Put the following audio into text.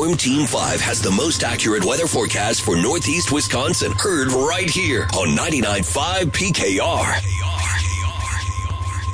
Storm Team 5 has the most accurate weather forecast for Northeast Wisconsin. Heard right here on 99.5 PKR.